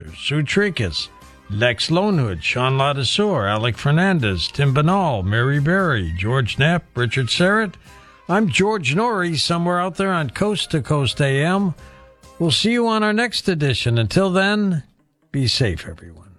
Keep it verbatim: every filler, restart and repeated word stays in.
Rogers, Sue Tricus, Lex Lonehood, Sean Ladisseur, Alec Fernandez, Tim Banal, Mary Berry, George Knapp, Richard Serrett. I'm George Norrie, somewhere out there on Coast to Coast A M. We'll see you on our next edition. Until then, be safe, everyone.